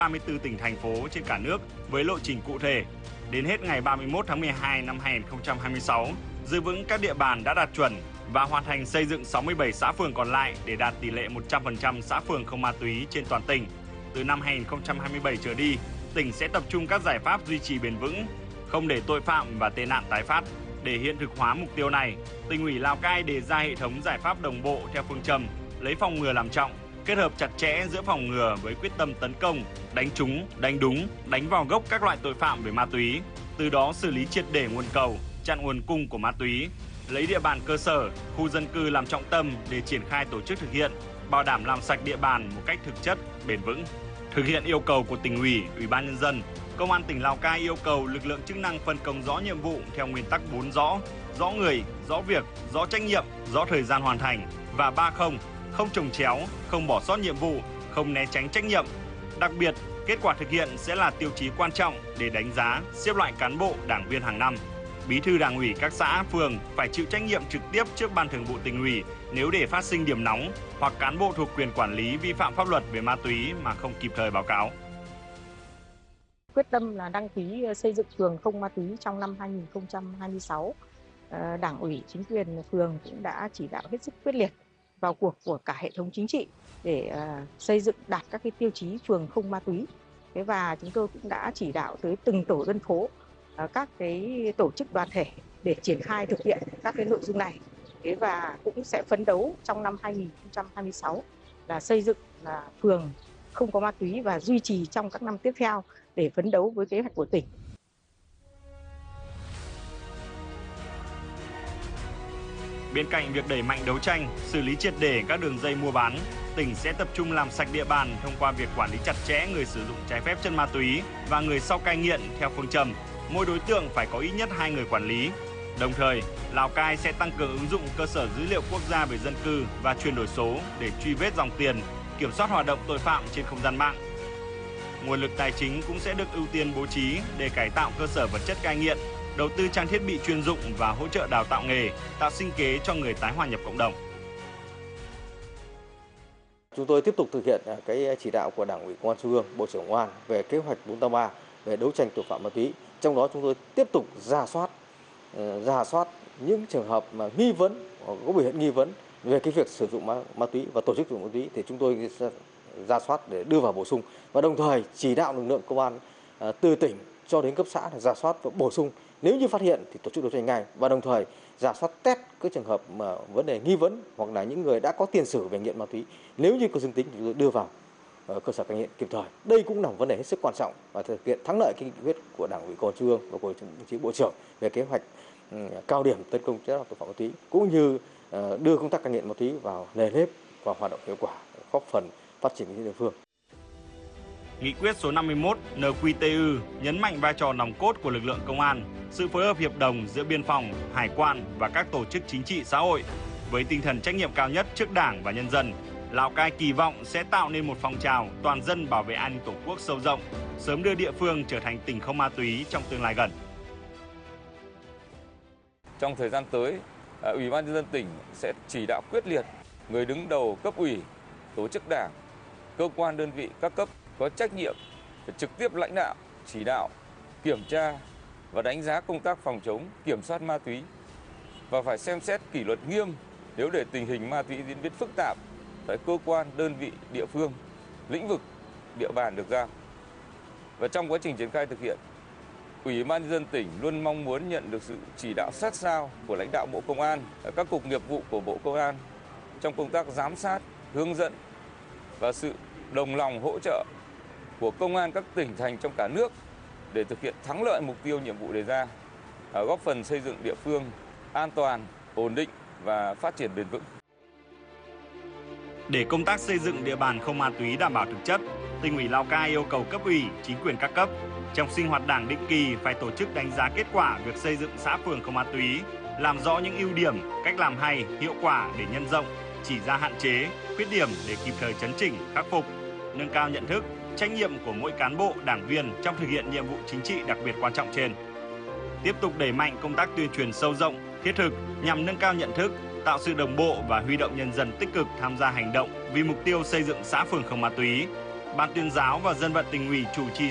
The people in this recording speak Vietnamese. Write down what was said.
34 tỉnh thành phố trên cả nước với lộ trình cụ thể. Đến hết ngày 31 tháng 12 năm 2026, giữ vững các địa bàn đã đạt chuẩn và hoàn thành xây dựng 67 xã phường còn lại để đạt tỷ lệ 100% xã phường không ma túy trên toàn tỉnh. Từ năm 2027 trở đi, tỉnh sẽ tập trung các giải pháp duy trì bền vững, không để tội phạm và tệ nạn tái phát. Để hiện thực hóa mục tiêu này, Tỉnh ủy Lào Cai đề ra hệ thống giải pháp đồng bộ theo phương châm lấy phòng ngừa làm trọng, kết hợp chặt chẽ giữa phòng ngừa với quyết tâm tấn công, đánh trúng, đánh đúng, đánh vào gốc các loại tội phạm về ma túy, từ đó xử lý triệt để nguồn cầu, chặn nguồn cung của ma túy, lấy địa bàn cơ sở, khu dân cư làm trọng tâm để triển khai tổ chức thực hiện, bảo đảm làm sạch địa bàn một cách thực chất, bền vững. Thực hiện yêu cầu của Tỉnh ủy, Ủy ban nhân dân, Công an tỉnh Lào Cai yêu cầu lực lượng chức năng phân công rõ nhiệm vụ theo nguyên tắc 4 rõ: rõ người, rõ việc, rõ trách nhiệm, rõ thời gian hoàn thành và 3 không: không chồng chéo, không bỏ sót nhiệm vụ, không né tránh trách nhiệm. Đặc biệt, kết quả thực hiện sẽ là tiêu chí quan trọng để đánh giá, xếp loại cán bộ, đảng viên hàng năm. Bí thư Đảng ủy các xã, phường phải chịu trách nhiệm trực tiếp trước Ban Thường vụ Tỉnh ủy nếu để phát sinh điểm nóng hoặc cán bộ thuộc quyền quản lý vi phạm pháp luật về ma túy mà không kịp thời báo cáo. Quyết tâm là đăng ký xây dựng phường không ma túy trong năm 2026. Đảng ủy, chính quyền phường cũng đã chỉ đạo hết sức quyết liệt, vào cuộc của cả hệ thống chính trị để xây dựng đạt các cái tiêu chí phường không ma túy. Và chúng tôi cũng đã chỉ đạo tới từng tổ dân phố, các cái tổ chức đoàn thể để triển khai thực hiện các cái nội dung này. Và cũng sẽ phấn đấu trong năm 2026 là xây dựng là phường không có ma túy và duy trì trong các năm tiếp theo để phấn đấu với kế hoạch của tỉnh. Bên cạnh việc đẩy mạnh đấu tranh, xử lý triệt để các đường dây mua bán, tỉnh sẽ tập trung làm sạch địa bàn thông qua việc quản lý chặt chẽ người sử dụng trái phép chất ma túy và người sau cai nghiện theo phương châm mỗi đối tượng phải có ít nhất 2 người quản lý. Đồng thời, Lào Cai sẽ tăng cường ứng dụng cơ sở dữ liệu quốc gia về dân cư và chuyển đổi số để truy vết dòng tiền, kiểm soát hoạt động tội phạm trên không gian mạng. Nguồn lực tài chính cũng sẽ được ưu tiên bố trí để cải tạo cơ sở vật chất cai nghiện, đầu tư trang thiết bị chuyên dụng và hỗ trợ đào tạo nghề, tạo sinh kế cho người tái hòa nhập cộng đồng. Chúng tôi tiếp tục thực hiện cái chỉ đạo của Đảng ủy Công an Trung ương, Bộ trưởng Công an về kế hoạch 483 về đấu tranh tội phạm ma túy. Trong đó chúng tôi tiếp tục rà soát những trường hợp mà nghi vấn, có biểu hiện nghi vấn về cái việc sử dụng ma túy và tổ chức sử dụng ma túy thì chúng tôi sẽ rà soát để đưa vào bổ sung, và đồng thời chỉ đạo lực lượng công an từ tỉnh cho đến cấp xã để rà soát và bổ sung, nếu như phát hiện thì tổ chức đấu tranh ngay, và đồng thời rà soát test các trường hợp mà vấn đề nghi vấn hoặc là những người đã có tiền sử về nghiện ma túy, nếu như có dương tính thì chúng tôi đưa vào cơ sở cai nghiện kịp thời. Đây cũng là một vấn đề hết sức quan trọng và thực hiện thắng lợi cái nghị quyết của Đảng ủy Công an Trung ương và của đồng chí Bộ trưởng về kế hoạch cao điểm tấn công chấn áp tội phạm ma túy, cũng như đưa công tác cai nghiện ma túy vào nề nếp và hoạt động hiệu quả, góp phần phát triển kinh tế địa phương. Nghị quyết số 51 NQTU nhấn mạnh vai trò nòng cốt của lực lượng công an, sự phối hợp hiệp đồng giữa biên phòng, hải quan và các tổ chức chính trị xã hội. Với tinh thần trách nhiệm cao nhất trước Đảng và nhân dân, Lào Cai kỳ vọng sẽ tạo nên một phong trào toàn dân bảo vệ an ninh Tổ quốc sâu rộng, sớm đưa địa phương trở thành tỉnh không ma túy trong tương lai gần. Trong thời gian tới, Ủy ban nhân dân tỉnh sẽ chỉ đạo quyết liệt người đứng đầu cấp ủy, tổ chức Đảng, cơ quan đơn vị các cấp có trách nhiệm phải trực tiếp lãnh đạo, chỉ đạo, kiểm tra và đánh giá công tác phòng chống, kiểm soát ma túy, và phải xem xét kỷ luật nghiêm nếu để tình hình ma túy diễn biến phức tạp tại cơ quan, đơn vị, địa phương, lĩnh vực, địa bàn được giao. Và trong quá trình triển khai thực hiện, Ủy ban nhân dân tỉnh luôn mong muốn nhận được sự chỉ đạo sát sao của lãnh đạo Bộ Công an, các cục nghiệp vụ của Bộ Công an trong công tác giám sát, hướng dẫn và sự đồng lòng hỗ trợ của công an các tỉnh thành trong cả nước để thực hiện thắng lợi mục tiêu nhiệm vụ đề ra, góp phần xây dựng địa phương an toàn, ổn định và phát triển bền vững. Để công tác xây dựng địa bàn không ma túy đảm bảo thực chất, Tỉnh ủy Lào Cai yêu cầu cấp ủy, chính quyền các cấp trong sinh hoạt Đảng định kỳ phải tổ chức đánh giá kết quả việc xây dựng xã phường không ma túy, làm rõ những ưu điểm, cách làm hay, hiệu quả để nhân rộng, chỉ ra hạn chế, khuyết điểm để kịp thời chấn chỉnh, khắc phục, nâng cao nhận thức, trách nhiệm của mỗi cán bộ, đảng viên trong thực hiện nhiệm vụ chính trị đặc biệt quan trọng trên. Tiếp tục đẩy mạnh công tác tuyên truyền sâu rộng, thiết thực nhằm nâng cao nhận thức, tạo sự đồng bộ và huy động nhân dân tích cực tham gia hành động vì mục tiêu xây dựng xã phường không ma túy. Ban tuyên giáo và dân vận tỉnh ủy chủ trì